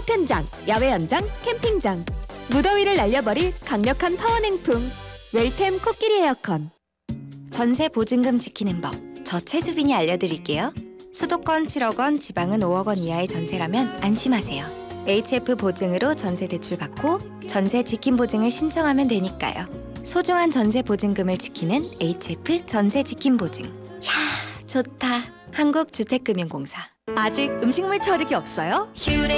파편장, 야외 연장, 캠핑장. 무더위를 날려버릴 강력한 파워냉풍. 웰템 코끼리 에어컨. 전세 보증금 지키는 법, 저 최수빈이 알려드릴게요. 수도권 7억 원, 지방은 5억 원 이하의 전세라면 안심하세요. HF 보증으로 전세 대출 받고 전세 지킴 보증을 신청하면 되니까요. 소중한 전세 보증금을 지키는 HF 전세 지킴 보증. 야, 좋다. 한국주택금융공사. 아직 음식물 처리기 없어요? 휴레